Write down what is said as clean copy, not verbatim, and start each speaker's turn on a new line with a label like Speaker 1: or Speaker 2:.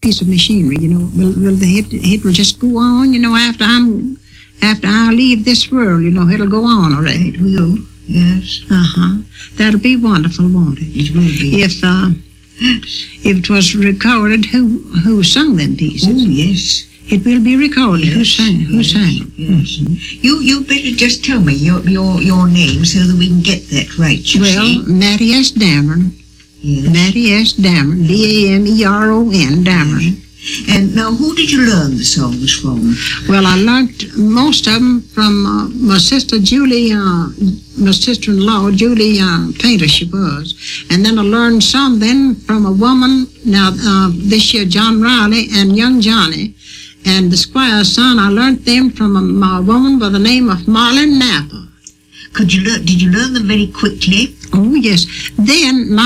Speaker 1: piece of machinery, will it will just go on, after I leave this world, it'll go on already.
Speaker 2: It will, yes.
Speaker 1: That'll be wonderful, won't it?
Speaker 2: It will be.
Speaker 1: If it was recorded, who sung them pieces?
Speaker 2: Oh, yes.
Speaker 1: It will be recorded.
Speaker 2: Yes,
Speaker 1: Who sang?
Speaker 2: Yes. You better just tell me your name so that we can get that right,
Speaker 1: Well, Mattie S. Dameron.
Speaker 2: Yes.
Speaker 1: Mattie S. Dameron. Dameron. Dameron.
Speaker 2: And now, who did you learn the songs from?
Speaker 1: Well, I learned most of them from my sister Julie, my sister-in-law, Julie Painter, she was. And then I learned some then from a woman, this year, John Riley and young Johnny. And the squire's son, I learned them from a woman by the name of Marlene Napa.
Speaker 2: Did you learn them very quickly?
Speaker 1: Oh, yes. Then